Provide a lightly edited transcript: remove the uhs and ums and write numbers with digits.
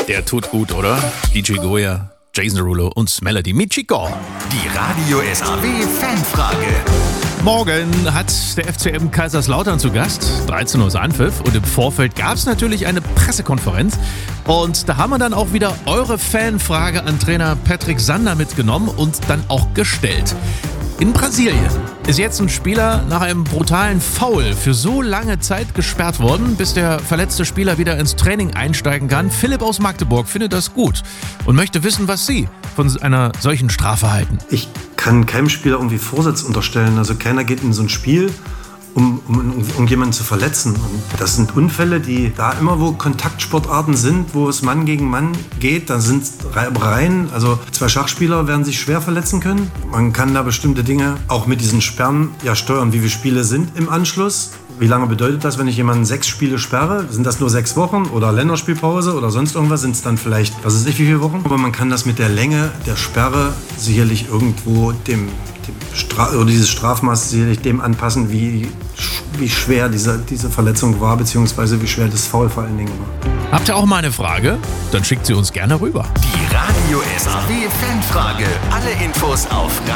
Der tut gut, oder? DJ Goya, Jason Derulo und Melody Michiko. Die Radio SAW Fanfrage. Morgen hat der FCM Kaiserslautern zu Gast. 13 Uhr ist Anpfiff und im Vorfeld gab es natürlich eine Pressekonferenz. Und da haben wir dann auch wieder eure Fanfrage an Trainer Patrick Sander mitgenommen und dann auch gestellt. In Brasilien ist jetzt ein Spieler nach einem brutalen Foul für so lange Zeit gesperrt worden, bis der verletzte Spieler wieder ins Training einsteigen kann. Philipp aus Magdeburg findet das gut und möchte wissen, was Sie von einer solchen Strafe halten. Ich kann keinem Spieler irgendwie Vorsatz unterstellen. Also keiner geht in so ein Spiel, um jemanden zu verletzen. Und das sind Unfälle, die da immer, wo Kontaktsportarten sind, wo es Mann gegen Mann geht, da sind Reibereien. Also 2 Schachspieler werden sich schwer verletzen können. Man kann da bestimmte Dinge auch mit diesen Sperren ja steuern, wie viele Spiele sind im Anschluss. Wie lange bedeutet das, wenn ich jemanden 6 Spiele sperre? Sind das nur 6 Wochen oder Länderspielpause oder sonst irgendwas? Sind es dann vielleicht, was weiß ich, wie viele Wochen? Aber man kann das mit der Länge der Sperre sicherlich irgendwo dieses Strafmaß sicherlich dem anpassen, wie schwer diese Verletzung war, beziehungsweise wie schwer das Foul vor allen Dingen war. Habt ihr auch mal eine Frage? Dann schickt sie uns gerne rüber. Die Radio SAW Fanfrage. Alle Infos auf